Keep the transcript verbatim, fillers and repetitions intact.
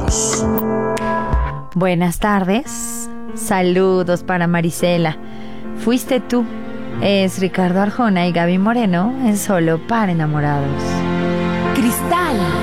enamorados. Buenas tardes. Saludos para Marisela. Fuiste tú. Es Ricardo Arjona y Gaby Moreno en Solo para Enamorados. Cristal